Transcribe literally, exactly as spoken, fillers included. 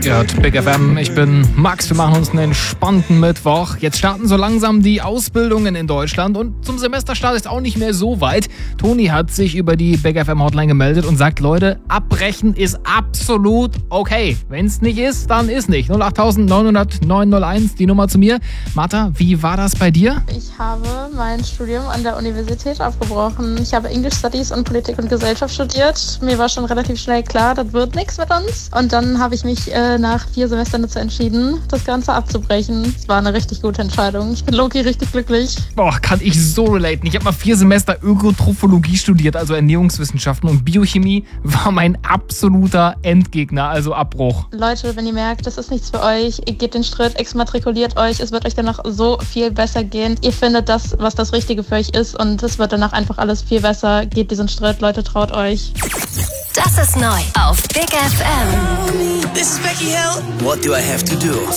gehört Big F M. Ich bin Max. Wir machen uns einen entspannten Mittwoch. Jetzt starten so langsam die Ausbildungen in Deutschland und zum Semesterstart ist auch nicht mehr so weit. Toni hat sich über die Big F M Hotline gemeldet und sagt, Leute, abbrechen ist absolut okay. Wenn es nicht ist, dann ist nicht. null acht neun null null neun null eins, die Nummer zu mir. Martha, wie war das bei dir? Ich habe mein Studium an der Universität abgebrochen. Ich habe English Studies und Politik und Gesellschaft studiert. Mir war schon relativ schnell klar, das wird nichts mit uns. Und dann habe ich mich äh, nach vier Semestern dazu entschieden, das Ganze abzubrechen. Es war eine richtig gute Entscheidung. Ich bin low-key richtig glücklich. Boah, kann ich so relaten. Ich habe mal vier Semester Ökotrophologie studiert, also Ernährungswissenschaften, und Biochemie war mein absoluter Endgegner, also Abbruch. Leute, wenn ihr merkt, das ist nichts für euch, ihr geht den Schritt, exmatrikuliert euch, es wird euch danach so viel besser gehen. Ihr findet das, was das Richtige für euch ist, und es wird danach einfach alles viel besser. Geht diesen Schritt, Leute, traut euch. Das ist neu auf Big F M. This is Becky Hill. What do I have to do?